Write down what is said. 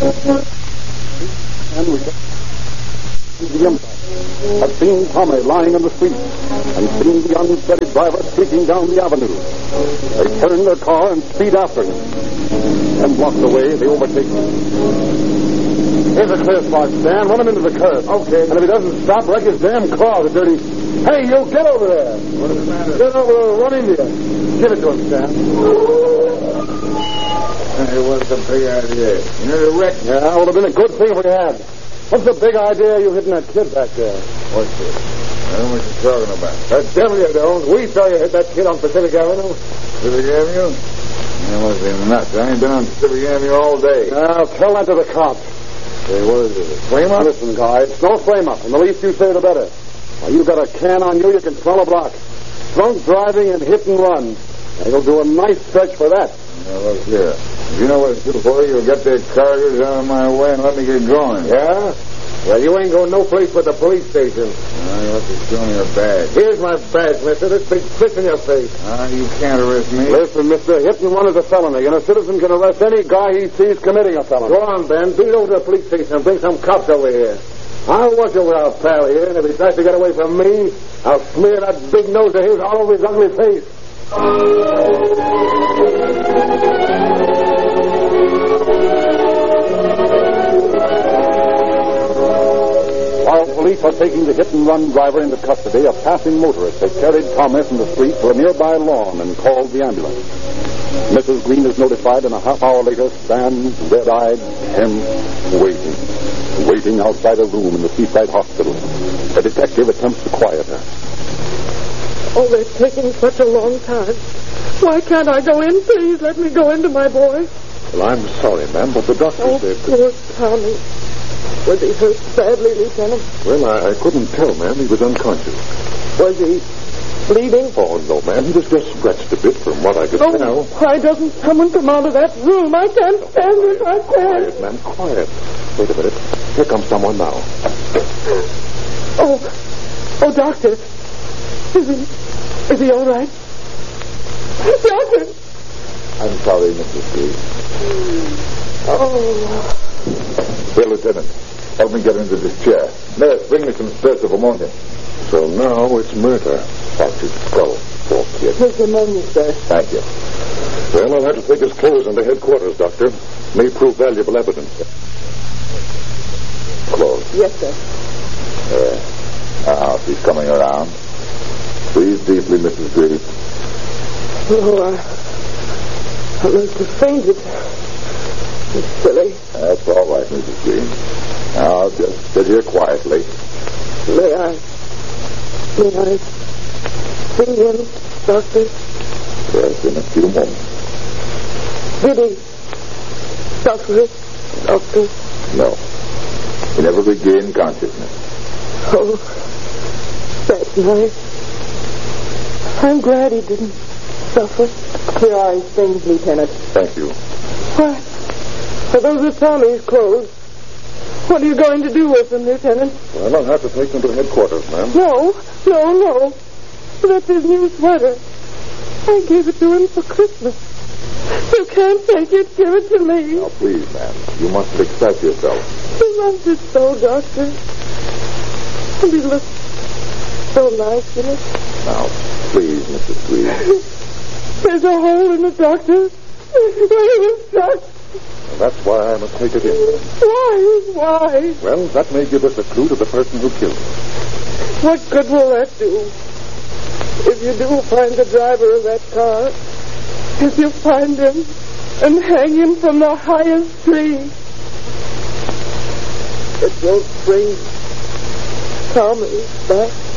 And we got the empire. Have seen Tommy lying in the street and seen the unsteady driver streaking down the avenue. They turn their car and speed after him. 10 blocks away, they overtake him. Here's a clear spot, Stan. Run him into the curb. Okay. And if he doesn't stop, wreck his damn car, the dirty... Hey, you get over there. What is the matter? Get over there. Run into you. Give it to him, Stan. It was a big idea. You're a wreck. Yeah, it would have been a good thing if we had. What's the big idea you hitting that kid back there? What's it? I don't know what you're talking about. The devil you don't. We saw you hit that kid on Pacific Avenue. Pacific Avenue? That must be nuts. I ain't been on Pacific Avenue all day. Now, tell that to the cops. Hey, what is it? Flame up? Listen, guys, no flame up. And the least you say, the better. Now, you got a can on you, you can smell a block. Drunk driving and hit and run. Now, you'll do a nice stretch for that. Now, look here. If you know what to do for you, you'll get their cargoes out of my way and let me get going. Yeah? Well, you ain't going no place but the police station. You have to show me your badge. Here's my badge, mister. This big fish in your face. You can't arrest me. Listen, mister, hit and run is a felony, and a citizen can arrest any guy he sees committing a felony. Go on, Ben. Beat over to the police station and bring some cops over here. I'll watch over our pal here, and if he tries to get away from me, I'll smear that big nose of his all over his ugly face. While police are taking the hit-and-run driver into custody, a passing motorist has carried Thomas from the street to a nearby lawn and called the ambulance. Mrs. Green is notified, and a half hour later stands red-eyed, tense, waiting outside a room in the Seaside Hospital. The detective attempts to quiet her. Oh, they're taking such a long time. Why can't I go in? Please let me go into my boy. Well, I'm sorry, ma'am, but the doctor said... Poor Tommy. Was he hurt badly, Lieutenant? Well, I couldn't tell, ma'am. He was unconscious. Was he bleeding? Oh, no, ma'am. He was just scratched a bit from what I could tell. Why doesn't someone come out of that room? I can't stand it. I can't. Quiet, ma'am, quiet. Wait a minute. Here comes someone now. Oh, doctor. Is he all right? Doctor! I'm sorry, Mrs. Green. Oh. Here, Lieutenant. Help me get into this chair. Nurse, bring me some spirits of ammonia. So now it's murder. Watch his skull, poor kid. Here's the ammonia, sir. Thank you. Well, I'll have to take his clothes into headquarters, Doctor. May prove valuable evidence. Clothes? Yes, sir. Now, she's coming around. Breathe deeply, Mrs. Green. Oh, I must have fainted. It's silly. That's all right, Mrs. Green. Now, just sit here quietly. May I see him, Doctor? Yes, in a few moments. Did he suffer, Doctor? No. He never regained consciousness. Oh, that's nice. I'm glad he didn't suffer. Here are his things, Lieutenant. Thank you. Why, those are Tommy's clothes. What are you going to do with them, Lieutenant? Well, I'll have to take them to headquarters, ma'am. No. That's his new sweater. I gave it to him for Christmas. You can't take it. Give it to me. Now, please, ma'am. You must express yourself. You loved it so, Doctor. And he looked so nice in it. Now, please, Mrs. Green. There's a hole in it, Doctor. Where it was stuck. That's why I must take it in. Why? Well, that may give us a clue to the person who killed him. What good will that do? If you do find the driver of that car, if you find him and hang him from the highest tree, it will bring Tommy back.